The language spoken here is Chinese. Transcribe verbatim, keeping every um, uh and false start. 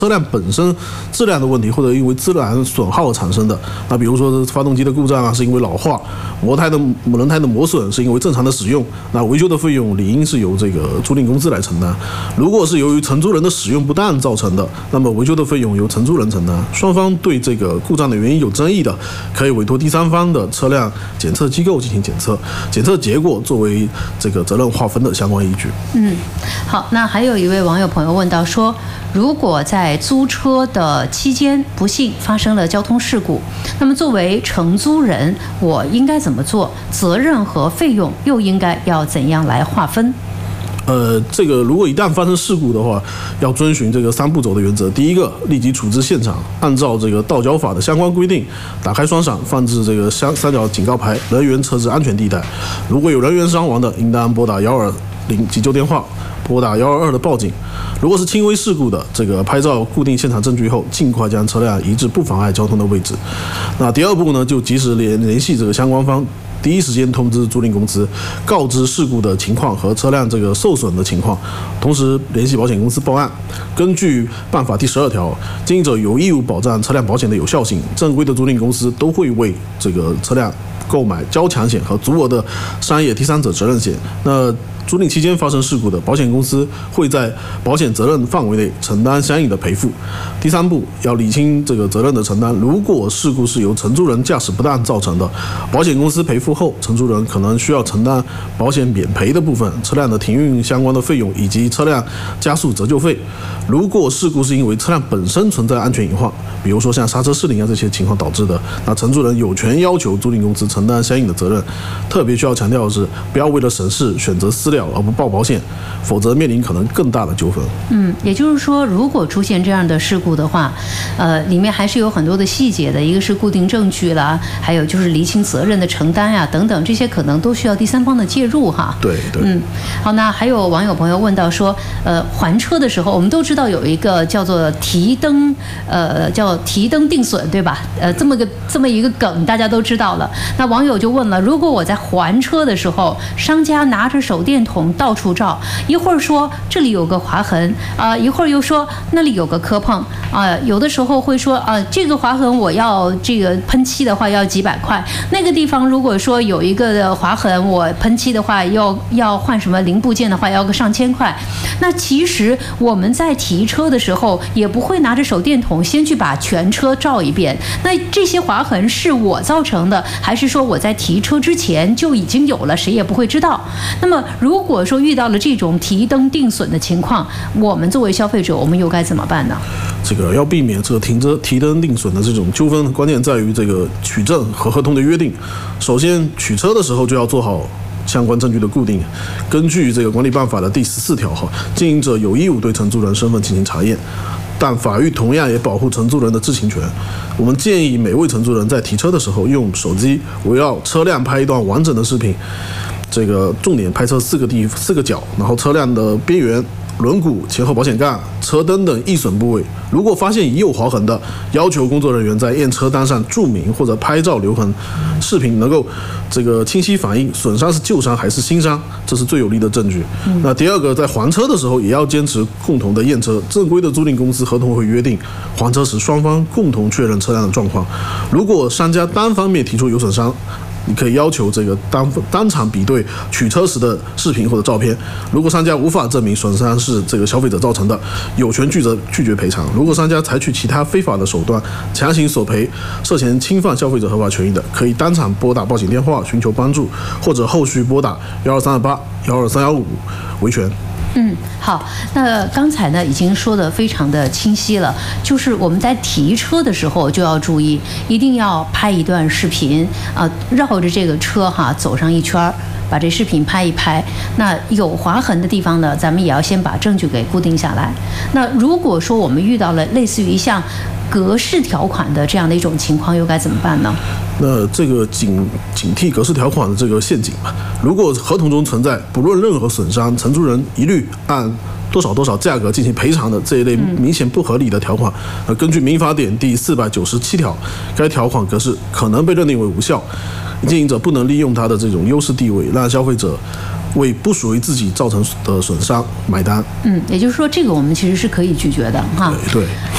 车辆本身质量的问题，或者因为自然损耗而产生的。那比如说发动机的故障啊，是因为老化；轮胎的轮胎的磨损是因为正常的使用。那维修的费用理应是由这个租赁公司来承担。如果是由于承租人的使用不当造成的，那么维修的费用由承租人承担。双方对这个故障的原因有争议的，可以委托第三方的车辆检测机构进行检测，检测结果作为这个责任划分的相关依据。 嗯，好，那还有一位网友朋友问到说，如果在租车的期间不幸发生了交通事故，那么作为承租人，我应该怎么做？责任和费用又应该要怎样来划分？ 呃，这个如果一旦发生事故的话，要遵循这个三步走的原则。第一个，立即处置现场，按照这个道交法的相关规定，打开双闪，放置这个三三角警告牌，人员撤至安全地带。如果有人员伤亡的，应当拨打幺二零急救电话，拨打幺二二的报警。如果是轻微事故的，这个拍照固定现场证据后，尽快将车辆移至不妨碍交通的位置。那第二步呢，就及时联联系这个相关方。第一时间通知租赁公司，告知事故的情况和车辆这个受损的情况，同时联系保险公司报案。根据办法第十二条，经营者有义务保障车辆保险的有效性，正规的租赁公司都会为这个车辆购买交强险和足额的商业第三者责任险。那租赁期间发生事故的，保险公司会在保险责任范围内承担相应的赔付。第三步，要理清这个责任的承担。如果事故是由承租人驾驶不当造成的，保险公司赔付后，承租人可能需要承担保险免赔的部分、车辆的停运相关的费用以及车辆加速折旧费。如果事故是因为车辆本身存在安全隐患，比如说像刹车失灵啊这些情况导致的，那承租人有权要求租赁公司承担相应的责任。特别需要强调的是，不要为了省事选择私了而不报保险，否则面临可能更大的纠纷。 嗯，也就是说，如果出现这样的事故的话，呃，里面还是有很多的细节的，一个是固定证据啦，还有就是厘清责任的承担呀、啊、等等，这些可能都需要第三方的介入哈。 对对。 嗯，好，那还有网友朋友问到说，呃，还车的时候，我们都知道有一个叫做提灯，呃，叫提灯定损，对吧？呃，这么个这么一个梗，大家都知道了。那网友就问了，如果我在还车的时候，商家拿着手电筒到处照，一会儿说这里有个划痕啊、呃，一会儿又说那里有个磕碰啊、呃，有的时候会说啊、呃，这个划痕我要这个喷漆的话要几百块，那个地方如果说有一个划痕，我喷漆的话要要换什么零部件的话要个上千块。那其实我们在提车的时候也不会拿着手电筒先去把全车照一遍，那这些划痕是我造成的，还是说我在提车之前就已经有了，谁也不会知道？那么如果说遇到了这种提灯定损的情况，我们作为消费者，我们又该怎么办呢？ 这个要避免这个停车提灯定损的这种纠纷，关键在于这个取证和合同的约定。首先，取车的时候就要做好相关证据的固定。根据这个管理办法的第十四条哈，经营者有义务对承租人身份进行查验，但法律同样也保护承租人的知情权。我们建议每位承租人在提车的时候，用手机围绕车辆拍一段完整的视频。这个重点拍摄四个地四个角，然后车辆的边缘、轮毂、前后保险杠、车灯等易损部位。如果发现已有划痕的，要求工作人员在验车单上注明或者拍照留痕，视频能够这个清晰反映损伤是旧伤还是新伤，这是最有力的证据。嗯、那第二个，在还车的时候也要坚持共同的验车。正规的租赁公司合同会约定，还车时双方共同确认车辆的状况。如果商家单方面提出有损伤，你可以要求这个当当场比对取车时的视频或者照片。如果商家无法证明损伤是这个消费者造成的，有权拒绝拒绝赔偿。如果商家采取其他非法的手段强行索赔，涉嫌侵犯消费者合法权益的，可以当场拨打报警电话寻求帮助，或者后续拨打幺二三二八、幺二三幺五维权。 嗯，好，那刚才呢已经说得非常的清晰了，就是我们在提车的时候就要注意，一定要拍一段视频啊、呃，绕着这个车哈走上一圈，把这视频拍一拍。那有划痕的地方呢，咱们也要先把证据给固定下来。那如果说我们遇到了类似于像格式条款的这样的一种情况，又该怎么办呢？ 那这个警警惕格式条款的这个陷阱吧。如果合同中存在不论任何损伤，承租人一律按多少多少价格进行赔偿的这一类明显不合理的条款，呃，根据民法典第四百九十七条，该条款格式可能被认定为无效。经营者不能利用他的这种优势地位，让消费者为不属于自己造成的损伤买单。 嗯，也就是说，这个我们其实是可以拒绝的哈。 对。对